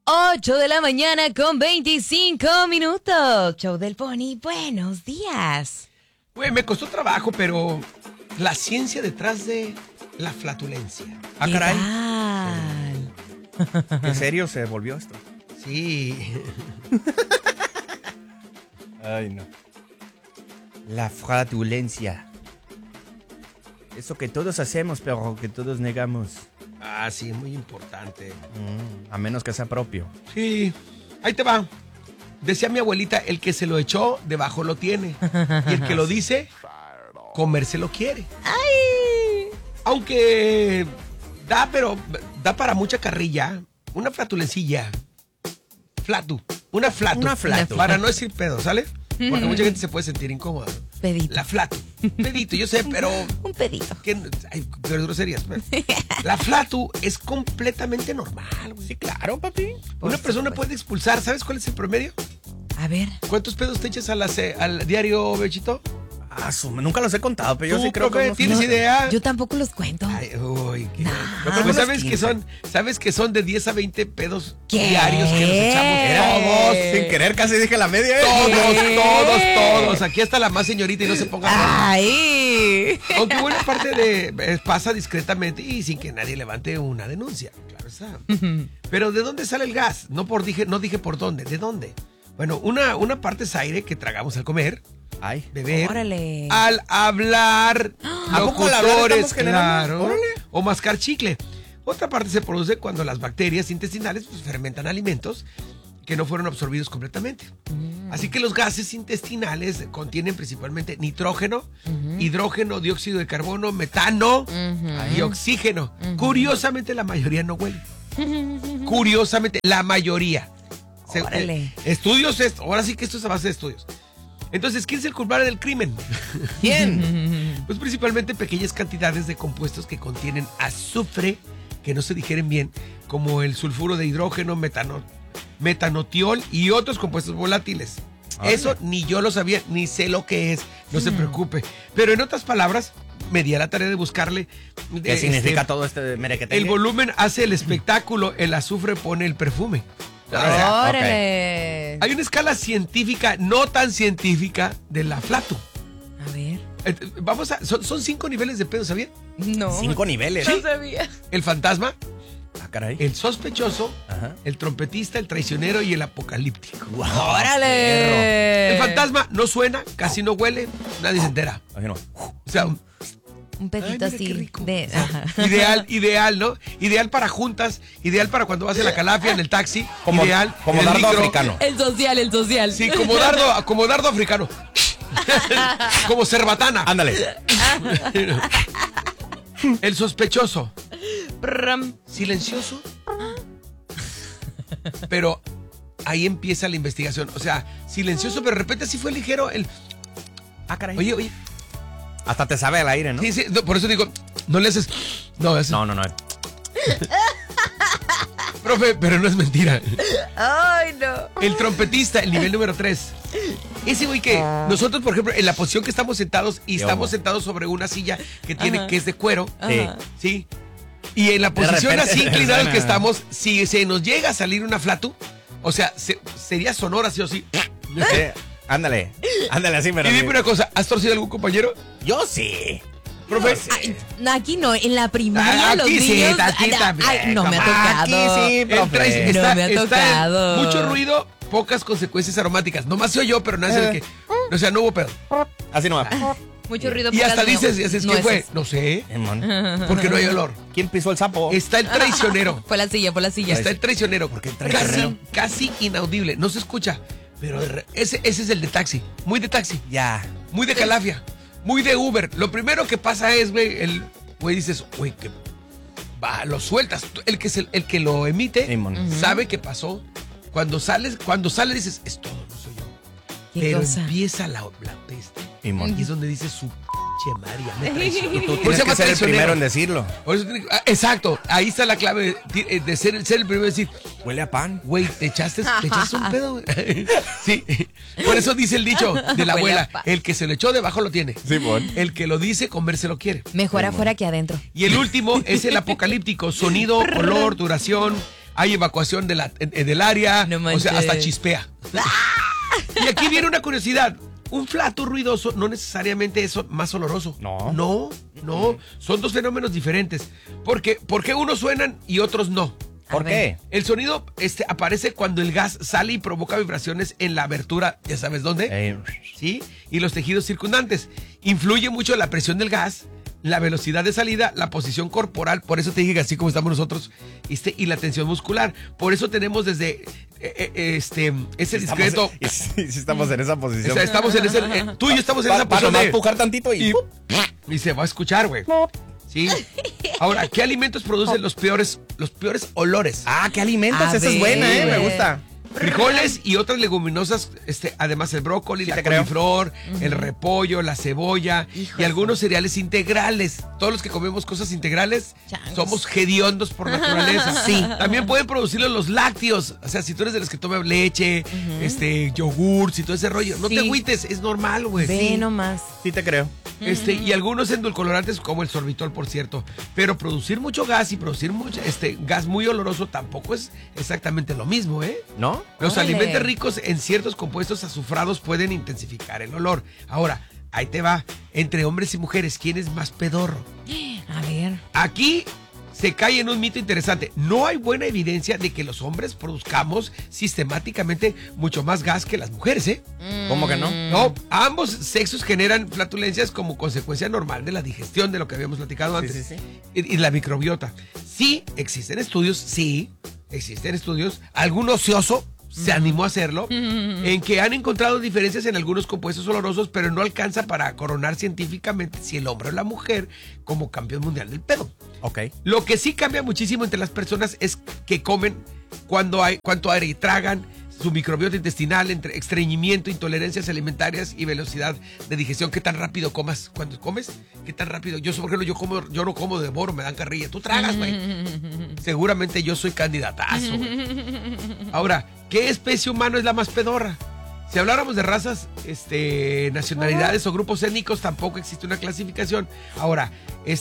8 de la mañana con 25 minutos. Show del Pony, buenos días. Güey, me costó trabajo, pero la ciencia detrás de la flatulencia. Ah, caray. ¿Qué ¿En serio se volvió esto? Sí. Ay, no. La flatulencia. Eso que todos hacemos, pero que todos negamos. Ah, sí, muy importante. A menos que sea propio. Sí, ahí te va. Decía mi abuelita, el que se lo echó, debajo lo tiene. Y el que lo dice, comérselo quiere. ¡Ay! Aunque pero da para mucha carrilla. Una flatulencilla. Una flatu. Para no decir pedo, ¿sale? Porque mucha gente se puede sentir incómoda. Pedito. La flatu. Pedito, yo sé, pero... Un pedito. Ay, pero groserías. Pero. La flatu es completamente normal, güey. Sí, claro, papi. Una persona puede expulsar, ¿sabes cuál es el promedio? A ver. ¿Cuántos pedos te echas al diario, Bechito? Nunca los he contado, pero yo sí creo profe, que... ¿tienes idea? Yo tampoco los cuento. Ay, uy, qué... No. Yo creo Pues que ¿sabes que son de 10 a 20 pedos ¿Qué? diarios que nos echamos todos? Sin querer casi dije la media. Todos. Aquí está la más señorita y no se ponga... ¡Ay! Aunque buena parte pasa discretamente y sin que nadie levante una denuncia. Claro está. Pero ¿de dónde sale el gas? No dije por dónde. ¿De dónde? Bueno, una parte es aire que tragamos al comer, Ay. beber, Órale. al hablar, ¿A poco al hablar locutores, estamos generando? claro, Órale. o mascar chicle. Otra parte se produce cuando las bacterias intestinales fermentan alimentos que no fueron absorbidos completamente. Así que los gases intestinales contienen principalmente nitrógeno, hidrógeno, dióxido de carbono, metano y oxígeno. Curiosamente, la mayoría no huele. Curiosamente, la mayoría. Órale. Estudios, ahora sí que esto es a base de estudios. Entonces, ¿quién es el culpable del crimen? ¿Quién? Pues principalmente pequeñas cantidades de compuestos que contienen azufre, que no se digieren bien, como el sulfuro de hidrógeno, metanotiol y otros compuestos volátiles. Eso ni yo lo sabía, ni sé lo que es, no se preocupe. Pero en otras palabras, me di a la tarea de buscarle. ¿Qué significa todo este merequetengue? El volumen hace el espectáculo, el azufre pone el perfume. ¡Órale! Hay una escala científica, no tan científica, de la flatu. A ver. Son 5 niveles de pedo, ¿sabían? No. 5 niveles. No sabía. El fantasma, Ah, caray. el sospechoso, Ajá. el trompetista, el traicionero y el apocalíptico. Wow, ¡Órale! El fantasma no suena, casi no huele, nadie se entera. perro. O sea, Un pedito mira qué así. rico. Ajá. Ideal, ¿no? Ideal para juntas, ideal para cuando vas en la calafia, en el taxi, Como ideal. como en el dardo micro. africano. El social. Sí, como dardo africano. Como cerbatana. Ándale. El sospechoso. Pram. Silencioso. Pero ahí empieza la investigación. O sea, silencioso, pero de repente así fue ligero. Ah, caray. Oye. Hasta te sabe al aire, ¿no? Sí, no, por eso digo, no le haces. No, haces. No. Profe, pero no es mentira. ¡Ay, no! El trompetista, el nivel número 3. Ese güey que nosotros, por ejemplo, en la posición que estamos sentados y estamos sentados sobre una silla que es de cuero. Ajá. Sí. Y en la posición repente así inclinados suena. que estamos, si se nos llega a salir una flatu, o sea, sería sonora sí o sí. Sí, ándale así, pero... Y dime una cosa, ¿has torcido algún compañero? Yo sí. Profe, Ay, no, aquí no, en la primaria los aquí sí, niños... aquí también. Ay, no me ha tocado. Aquí sí, profe. No me ha tocado. Mucho ruido, pocas consecuencias aromáticas. Nomás se oyó, pero no es el que... O sea, no hubo pedo. Así no va. Mucho ruido. Y pocas hasta dices, nueces. ¿quién fue? No sé, porque no hay olor. ¿Quién pisó el sapo? Está el traicionero. Fue la silla. Está el traicionero. ¿Por qué el traicionero? Casi inaudible. No se escucha. Pero ese es el de taxi. Muy de taxi. Ya. Muy de calafia. Muy de Uber. Lo primero que pasa es, güey, dices, güey, que va, lo sueltas. El que lo emite Simón. sabe qué pasó. Cuando sale dices, es todo, no soy yo. ¿Qué Pero cosa? empieza la peste. Simón. Y es donde dices su María, me traicionó. Y tú Por eso se tienes llama que ser el traicionero. primero en decirlo. Por eso exacto, ahí está la clave de ser el primero en decir, Huele a pan. güey, te echaste un pedo, güey. Sí, por eso dice el dicho de la Huele a abuela, pan. el que se lo echó debajo lo tiene. Simón. El que lo dice, comérselo quiere. Mejor afuera que adentro. Y el último es el apocalíptico, sonido, color, duración, hay evacuación del área, No o sea, hasta manches. chispea. Y aquí viene una curiosidad. Un flato ruidoso no necesariamente es más oloroso. No. No. Son dos fenómenos diferentes. ¿Por qué unos suenan y otros no? ¿Por qué? El sonido aparece cuando el gas sale y provoca vibraciones en la abertura, ya sabes dónde, ¿sí? Y los tejidos circundantes. Influye mucho la presión del gas, la velocidad de salida, la posición corporal, por eso te dije que así como estamos nosotros, y la tensión muscular. Por eso tenemos desde ese discreto. Sí, estamos en esa posición. O sea, estamos en ese. Tú y yo estamos en esa Para posición. nomás de- pujar tantito y. y se va a escuchar, güey. Sí. Ahora, ¿qué alimentos producen los peores olores? Ah, qué alimentos. A Esa es buena, ver. me gusta. Frijoles y otras leguminosas, además el brócoli, Sí la te creo. coliflor, el repollo, la cebolla Hijo y algunos cereales integrales. Todos los que comemos cosas integrales Changos. somos hediondos por naturaleza. Sí. También pueden producirlo los lácteos. O sea, si tú eres de los que toman leche, yogurts y todo ese rollo, no Sí. te agüites, es normal, güey. Ve nomás. Sí te creo. Y algunos endulcorantes como el sorbitol, por cierto. Pero producir mucho gas y producir mucho gas muy oloroso tampoco es exactamente lo mismo, ¿eh? ¿No? Los Órale. alimentos ricos en ciertos compuestos azufrados pueden intensificar el olor. Ahora, ahí te va. Entre hombres y mujeres, ¿quién es más pedorro? A ver. Aquí se cae en un mito interesante. No hay buena evidencia de que los hombres produzcamos sistemáticamente mucho más gas que las mujeres, ¿eh? ¿Cómo que no? No, ambos sexos generan flatulencias como consecuencia normal de la digestión, de lo que habíamos platicado antes. sí. Y la microbiota. Sí, existen estudios. Algún ocioso se animó a hacerlo, en que han encontrado diferencias en algunos compuestos olorosos, pero no alcanza para coronar científicamente si el hombre o la mujer como campeón mundial del pedo. Ok. Lo que sí cambia muchísimo entre las personas es que comen, cuánto aire tragan, su microbiota intestinal, entre estreñimiento, intolerancias alimentarias y velocidad de digestión. ¿Qué tan rápido comas cuando comes? ¿Qué tan rápido? Yo, por ejemplo, yo no como, devoro, me dan carrilla. Tú tragas, güey. Seguramente yo soy candidatazo, güey. Ahora, ¿qué especie humana es la más pedorra? Si habláramos de razas, nacionalidades o grupos étnicos, tampoco existe una clasificación. Ahora,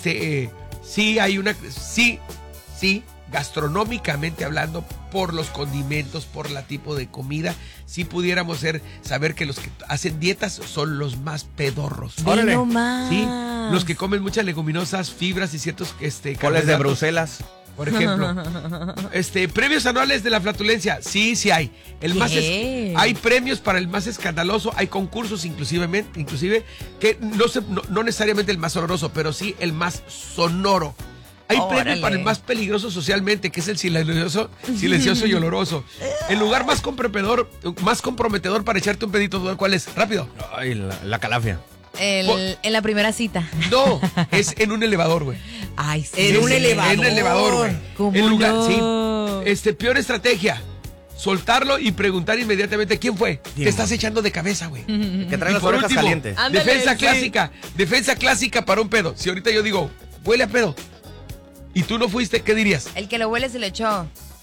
sí hay una, sí, gastronómicamente hablando, por los condimentos, por la tipo de comida, sí pudiéramos saber que los que hacen dietas son los más pedorros. Ve Órale. nomás. Sí, los que comen muchas leguminosas, fibras y ciertos Coles de carbohidratos, Bruselas. por ejemplo. Premios anuales de la flatulencia. Sí hay. ¿Qué? Hay premios para el más escandaloso, hay concursos inclusive que no necesariamente el más oloroso, pero sí el más sonoro. Hay Órale. premio para el más peligroso socialmente, que es el silencioso y oloroso. El lugar más comprometedor para echarte un pedito, ¿cuál es? Rápido. Ay, la calafia. En la primera cita. No, es en un elevador, güey. Ay, sí. En un elevador, güey. ¿Cómo El lugar, no? sí. Peor estrategia. Soltarlo y preguntar inmediatamente quién fue. ¿Quién? Te estás echando de cabeza, güey. Que trae Y las por orejas último, calientes. Ándale, defensa clásica para un pedo. Si ahorita yo digo, huele a pedo, y tú no fuiste, ¿qué dirías? El que lo huele se lo echó.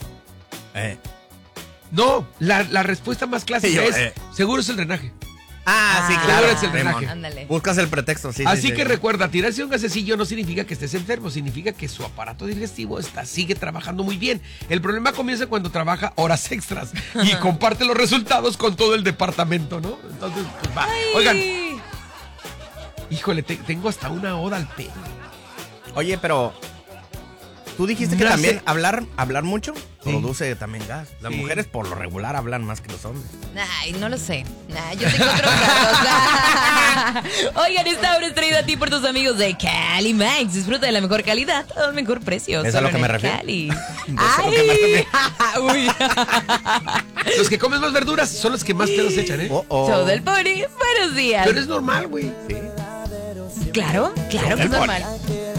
No, la respuesta más clásica Yo, es, seguro es el drenaje. Ah, sí, Ah, claro. es el drenaje. Simón. Ándale. Buscas el pretexto, sí. Así sí, que sí. recuerda, tirarse un gasecillo no significa que estés enfermo, significa que su aparato digestivo sigue trabajando muy bien. El problema comienza cuando trabaja horas extras y comparte los resultados con todo el departamento, ¿no? Entonces, pues va. Ay. Oigan, híjole, tengo hasta una oda al pedo. Oye, pero tú dijiste que No también sé. hablar mucho Sí. produce también gas. Las Sí. mujeres por lo regular hablan más que los hombres. Ay, no lo sé. Yo tengo otros datos. Oigan, esta hora es traída a ti por tus amigos de Cali Max. Disfruta de la mejor calidad al mejor precio. ¿Es a solo lo que en me el refiero? Cali. ¿Es a lo que Ay. Uy. Los que comen más verduras son los que más pedos echan, ¿eh? Oh. Show del Pony. Buenos días. Pero es normal, güey. Claro que es Del Pony. normal.